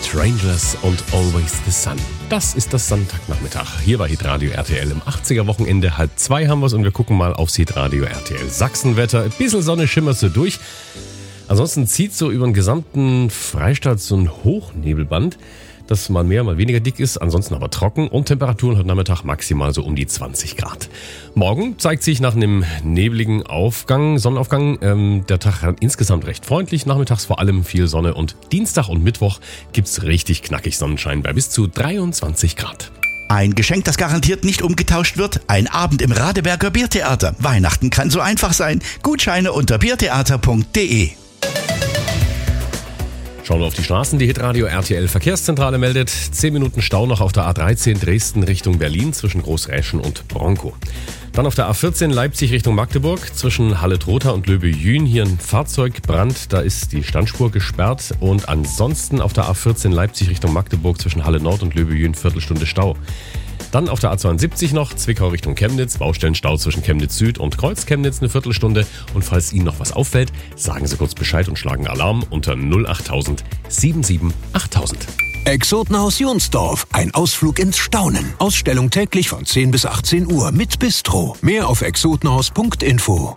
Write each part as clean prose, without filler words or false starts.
Strangers und Always the Sun. Das ist das Sonntagnachmittag. Hier bei Hitradio RTL. Im 80er-Wochenende 1:30 haben wir es und wir gucken mal aufs Hitradio RTL Sachsenwetter. Ein bisschen Sonne schimmert so durch. Ansonsten zieht so über den gesamten Freistaat so ein Hochnebelband, das mal mehr, mal weniger dick ist, ansonsten aber trocken und Temperaturen heute Nachmittag maximal so um die 20 Grad. Morgen zeigt sich nach einem nebligen Sonnenaufgang, der Tag insgesamt recht freundlich, nachmittags vor allem viel Sonne und Dienstag und Mittwoch gibt's richtig knackig Sonnenschein bei bis zu 23 Grad. Ein Geschenk, das garantiert nicht umgetauscht wird. Ein Abend im Radeberger Biertheater. Weihnachten kann so einfach sein. Gutscheine unter biertheater.de. Schauen wir auf die Straßen. Die Hitradio RTL Verkehrszentrale meldet 10 Minuten Stau noch auf der A13 Dresden Richtung Berlin zwischen Großräschen und Bronkow. Dann auf der A14 Leipzig Richtung Magdeburg zwischen Halle-Trotha und Löbe-Jühn. Hier ein Fahrzeugbrand, da ist die Standspur gesperrt. Und ansonsten auf der A14 Leipzig Richtung Magdeburg zwischen Halle-Nord und Löbe-Jühn Viertelstunde Stau. Dann auf der A72 noch, Zwickau Richtung Chemnitz, Baustellenstau zwischen Chemnitz Süd und Kreuz Chemnitz eine Viertelstunde. Und falls Ihnen noch was auffällt, sagen Sie kurz Bescheid und schlagen Alarm unter 08000 77 8000. Exotenhaus Jonsdorf, ein Ausflug ins Staunen. Ausstellung täglich von 10 bis 18 Uhr mit Bistro. Mehr auf exotenhaus.info.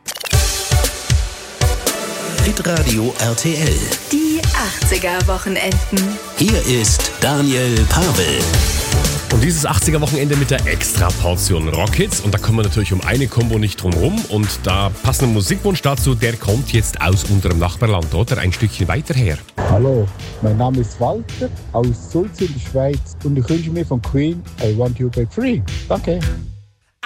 Hitradio RTL. Die 80er-Wochenenden. Hier ist Daniel Pavel. Und dieses 80er-Wochenende mit der Extra-Portion Rockhits. Und da kommen wir natürlich um eine Kombo nicht drum rum. Und da passender Musikwunsch dazu, der kommt jetzt aus unserem Nachbarland, oder? Ein Stückchen weiter her. Hallo, mein Name ist Walter aus Sulz in der Schweiz und ich wünsche mir von Queen I Want You Back Free. Danke.